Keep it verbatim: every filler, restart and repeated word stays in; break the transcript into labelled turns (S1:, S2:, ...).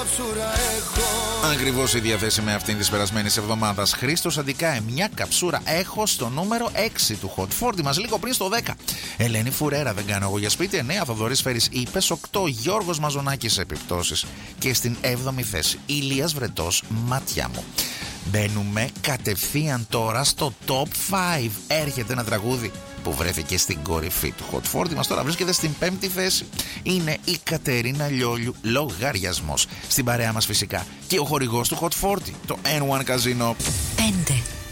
S1: καψούρα έχω.
S2: Ακριβώς η διαθέσιμη αυτήν της περασμένης εβδομάδας. Χρήστος Αντικάε, μια καψούρα έχω στο νούμερο έξι του Hot φορty μας, λίγο πριν στο δέκα. Ελένη Φουρέρα, δεν κάνω εγώ για σπίτι. εννέα, Θοδωρής Φέρης, είπες οκτώ. Γιώργος Μαζονάκης, επιπτώσεις. Και στην έβδομη θέση Ηλίας Βρετός, μάτια μου. Μπαίνουμε κατευθείαν τώρα στο top πέντε. Έρχεται ένα τραγούδι που βρέθηκε στην κορυφή του Hot φορty μας, τώρα βρίσκεται στην πέμπτη θέση. Είναι η Κατερίνα Λιόλιου, Λογαριασμός. Στην παρέα μας φυσικά και ο χορηγός του Hot φορty, το N one Casino.
S3: πέντε.